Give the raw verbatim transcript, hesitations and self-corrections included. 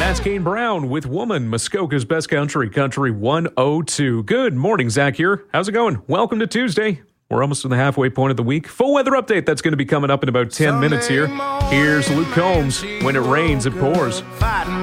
That's Kane Brown with Woman, Muskoka's Best Country, Country one oh two. Good morning, Zach here. How's it going? Welcome to Tuesday. We're almost to the halfway point of the week. Full weather update that's going to be coming up in about ten minutes here. Here's Luke Combs. When it rains, it pours.